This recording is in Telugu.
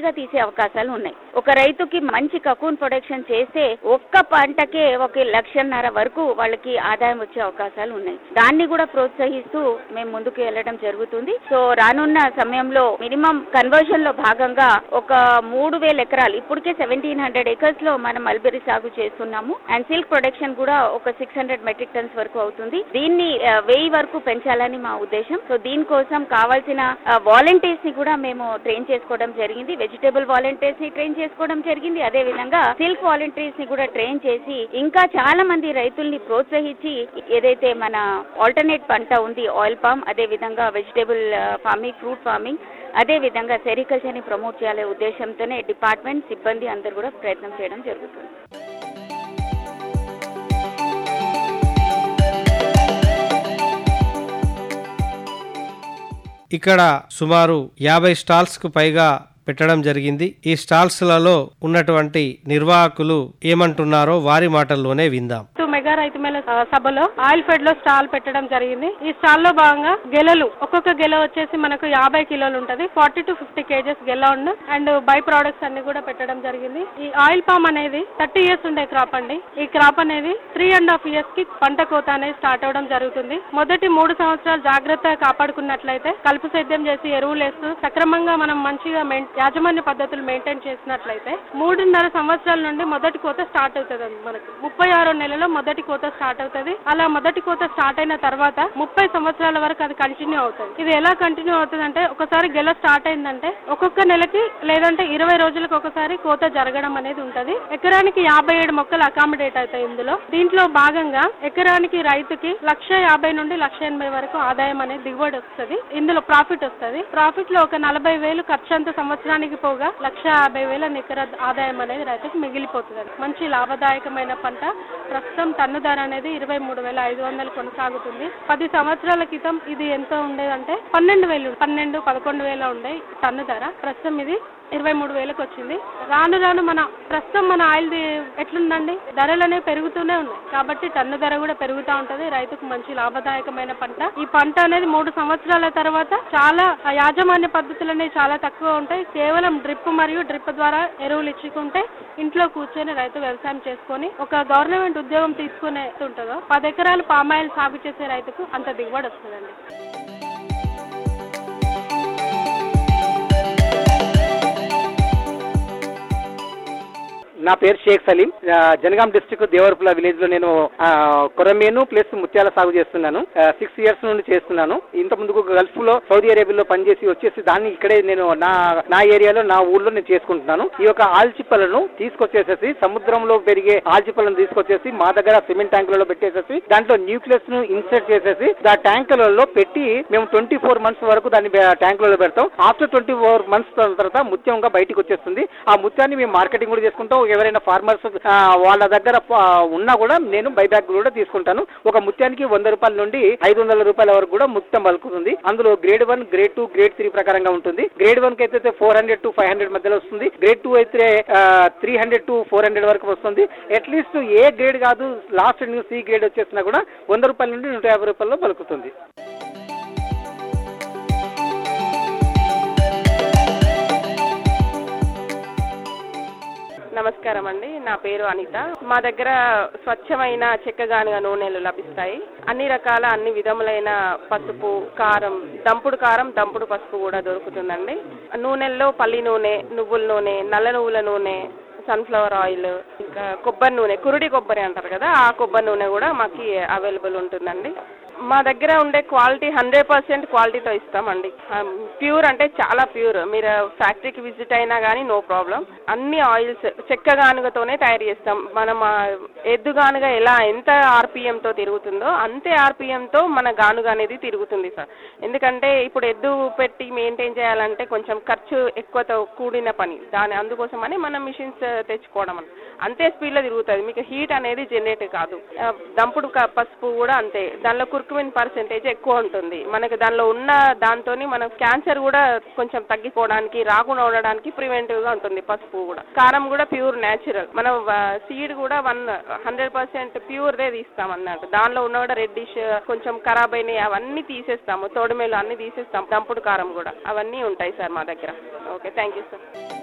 ఈజీగా తీసే అవకాశాలు ఉన్నాయి. ఒక రైతుకి మంచి కకూన్ ప్రొడక్షన్ చేస్తే ఒక్క పంటకే 1,1,00,000 వరకు వాళ్ళకి ఆదాయం వచ్చే అవకాశాలు ఉన్నాయి. దాన్ని కూడా ప్రోత్సహిస్తూ మేము ముందుకు వెళ్ళడం జరుగుతుంది. సో రానున్న సమయంలో మినిమం కన్వర్షన్ లో భాగంగా ఒక 3,000 ఎకరాలు, ఇప్పటికే 1,700 acres లో మనం మల్బెరీ సాగు చేస్తున్నాము. అండ్ సిల్క్ ప్రొడక్షన్ కూడా ఒక 600 మెట్రిక్ టన్స్ వరకు అవుతుంది. దీన్ని 1000 వరకు పెంచాలని మా ఉద్దేశం. సో దీనికోసం కావాల్సిన వాలంటీర్స్ ని కూడా మేము ట్రైన్ చేసుకోవడం జరిగింది. వెజిటేబుల్ వాలంటీర్స్ ని ట్రైన్ చేసుకోవడం జరిగింది. అదే విధంగా సిల్క్ వాలంటీర్స్ ని కూడా ట్రైన్ చేసి ఇంకా చాలా మంది రైతుల్ని ప్రోత్సహించి ఏదైతే మన ఆల్టర్నేట్ పంట ఉంది ఆయిల్ పామ్, అదే విధంగా వెజిటేబుల్ ఫార్మింగ్, ఫ్రూట్ ఫార్మింగ్, అదే విధంగా సెరికల్చర్ ని ప్రమోట్ చేయాలనే ఉద్దేశంతోనే డిపార్ట్మెంట్ సిబ్బంది అందరూ కూడా ప్రయత్నం చేయడం జరుగుతుంది. ఇక్కడ సుమారు 50 స్టాల్స్ కు పైగా పెట్టడం జరిగింది. ఈ స్టాల్స్లలో ఉన్నటువంటి నిర్వాహకులు ఏమంటున్నారో వారి మాటల్లోనే విందాం. మెగా రైతు మేళ సభలో ఆయిల్ ఫెడ్ లో స్టాల్ పెట్టడం జరిగింది. ఈ స్టాల్ లో భాగంగా గెలలు, ఒక్కొక్క గెల వచ్చేసి మనకు 50 కిలోలు ఉంటది. 40 to 50 kgs గెల ఉండు అండ్ బై ప్రొడక్ట్స్ అన్ని కూడా పెట్టడం జరిగింది. ఈ ఆయిల్ పామ్ అనేది 30 years ఉండే క్రాప్ అండి. ఈ క్రాప్ అనేది 3.5 years కి పంట కోత అనేది స్టార్ట్ అవడం జరుగుతుంది. మొదటి 3 సంవత్సరాలు జాగ్రత్తగా కాపాడుకున్నట్లయితే, కలుపు సేద్యం చేసి ఎరువులు వేస్తూ సక్రమంగా మనం మంచిగా యాజమాన్య పద్ధతులు మెయింటైన్ చేసినట్లయితే 3.5 సంవత్సరాల నుండి మొదటి కోత స్టార్ట్ అవుతుంది. మనకు 36 నెలలో మొదటి కోత స్టార్ట్ అవుతుంది. అలా మొదటి కోత స్టార్ట్ అయిన తర్వాత 30 సంవత్సరాల వరకు అది కంటిన్యూ అవుతుంది. ఇది ఎలా కంటిన్యూ అవుతుంది అంటే, ఒకసారి గెల స్టార్ట్ అయిందంటే ఒక్కొక్క నెలకి లేదంటే 20 రోజులకు ఒకసారి కోత జరగడం అనేది ఉంటది. ఎకరానికి 57 మొక్కలు అకామిడేట్ అవుతాయి ఇందులో. దీంట్లో భాగంగా ఎకరానికి రైతుకి 1,50,000 నుండి 1,80,000 వరకు ఆదాయం అనేది దిగుబడి వస్తుంది. ఇందులో ప్రాఫిట్ వస్తుంది. ప్రాఫిట్ లో ఒక 40,000 ఖర్చు అంత సంవత్సరానికి పోగా 1,50,000 నికర ఆదాయం అనేది రైతుకు మిగిలిపోతుంది. మంచి లాభదాయకమైన పంట. ప్రస్తుతం టన్ను ధర అనేది 23,500 కొనసాగుతుంది. 10 సంవత్సరాల క్రితం ఇది ఎంత ఉండేదంటే 12,000-11,000 ఉండే టన్ను ధర. ప్రస్తుతం ఇది 23,000కి వచ్చింది. రాను రాను మన ఆయిల్ ఎట్లుందండి, ధరలు అనేవి పెరుగుతూనే ఉన్నాయి. కాబట్టి టన్ను ధర కూడా పెరుగుతూ ఉంటది. రైతుకు మంచి లాభదాయకమైన పంట. ఈ పంట అనేది 3 సంవత్సరాల తర్వాత చాలా యాజమాన్య పద్ధతులు అనేవి చాలా తక్కువ ఉంటాయి. కేవలం డ్రిప్ మరియు డ్రిప్ ద్వారా ఎరువులు ఇచ్చుకుంటే ఇంట్లో కూర్చొని రైతు వ్యవసాయం చేసుకొని ఒక గవర్నమెంట్ ఉద్యోగం తీసుకునే ఉంటుందో 10 ఎకరాలు పామాయిల్ సాగు చేసే రైతుకు అంత దిగుబడి వస్తుందండి. నా పేరు షేక్ సలీం. జనగాం డిస్ట్రిక్ట్ దేవరపుల విలేజ్ లో నేను కొరమేను ప్లస్ ముత్యాల సాగు చేస్తున్నాను. 6 years నుండి చేస్తున్నాను. ఇంత ముందుకు గల్ఫ్ లో, సౌదీ అరేబియాలో పనిచేసి వచ్చేసి దాన్ని ఇక్కడే నేను నా ఏరియాలో, నా ఊర్లో నేను చేసుకుంటున్నాను. ఈ యొక్క ఆల్చిప్పలను తీసుకొచ్చేసేసి, సముద్రంలో పెరిగే ఆల్చిప్పలను తీసుకొచ్చేసి మా దగ్గర సిమెంట్ ట్యాంకులలో పెట్టేసేసి దాంట్లో న్యూక్లియస్ ను ఇన్సర్ట్ చేసేసి ఆ ట్యాంకులలో పెట్టి మేము 24 months వరకు దాన్ని ట్యాంకులలో పెడతాం. ఆఫ్టర్ 24 months తర్వాత ముత్యంగా బయటకు వచ్చేస్తుంది. ఆ ముత్యాన్ని మేము మార్కెటింగ్ కూడా చేసుకుంటాం. ఎవరైనా ఫార్మర్స్ వాళ్ళ దగ్గర ఉన్నా కూడా నేను బైబ్యాక్ కూడా తీసుకుంటాను. ఒక ముత్యానికి 100 రూపాయల నుండి 500 రూపాయల వరకు కూడా ముత్యం పలుకుతుంది. అందులో గ్రేడ్ 1, గ్రేడ్ 2, గ్రేడ్ 3 ప్రకారంగా ఉంటుంది. గ్రేడ్ 1 కి అయితే 400 to 500 మధ్యలో వస్తుంది. గ్రేడ్ 2 అయితే 300 to 400 వరకు వస్తుంది. అట్లీస్ట్ ఏ గ్రేడ్ కాదు, లాస్ట్ సి గ్రేడ్ వచ్చేసినా కూడా 100 రూపాయల నుండి 150 రూపాయల్లో పలుకుతుంది. నమస్కారం అండి, నా పేరు అనిత. మా దగ్గర స్వచ్ఛమైన చెక్కగానుగ నూనెలు లభిస్తాయి. అన్ని రకాల, అన్ని విధములైన పసుపు, కారం, దంపుడు పసుపు కూడా దొరుకుతుందండి. నూనెల్లో పల్లి నూనె, నువ్వుల నూనె, నల్ల నువ్వుల నూనె, సన్ఫ్లవర్ ఆయిల్, ఇంకా కొబ్బరి నూనె, కురుడి కొబ్బరి అంటారు కదా, ఆ కొబ్బరి నూనె కూడా మాకు అవైలబుల్ ఉంటుందండి. మా దగ్గర ఉండే క్వాలిటీ 100% క్వాలిటీతో ఇస్తామండి. ప్యూర్ అంటే చాలా ప్యూర్. మీరు ఫ్యాక్టరీకి విజిట్ అయినా కానీ నో ప్రాబ్లం. అన్ని ఆయిల్స్ చెక్క గానుగతోనే తయారు చేస్తాం. మనం ఎద్దు గానుగ ఎంత ఆర్పిఎంతో తిరుగుతుందో అంతే ఆర్పిఎంతో మన గానుగ అనేది తిరుగుతుంది సార్. ఎందుకంటే ఇప్పుడు ఎద్దు పెట్టి మెయింటైన్ చేయాలంటే కొంచెం ఖర్చు ఎక్కువతో కూడిన పని. అందుకోసమని మనం మిషన్స్ తెచ్చుకోవడం అంతే స్పీడ్లో తిరుగుతుంది. మీకు హీట్ అనేది జనరేట్ కాదు. దంపుడు పసుపు కూడా అంతే. దానిలో కుర్కుమిన్ పర్సెంటేజ్ ఎక్కువ ఉంటుంది. మనకి దానిలో ఉన్న దాంతోని మన క్యాన్సర్ కూడా కొంచెం తగ్గిపోవడానికి, రాకుండా ఉండడానికి ప్రివెంటివ్ గా ఉంటుంది పసుపు కూడా. కారం కూడా ప్యూర్ న్యాచురల్. మనం సీడ్ కూడా 100% ప్యూర్ దే తీస్తాం అన్నట్టు. దానిలో ఉన్న కూడా రెడ్డిష్ కొంచెం ఖరాబ్ అయినాయి అవన్నీ తీసేస్తాము. తోడుమేలు అన్ని తీసేస్తాం. దంపుడు కారం కూడా అవన్నీ ఉంటాయి సార్ మా దగ్గర. Okay, thank you sir.